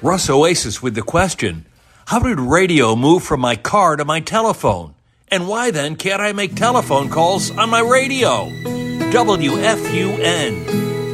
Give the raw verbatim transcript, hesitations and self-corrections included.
Russ Oasis with the question, how did radio move from my car to my telephone? And why then can't I make telephone calls on my radio? W F U N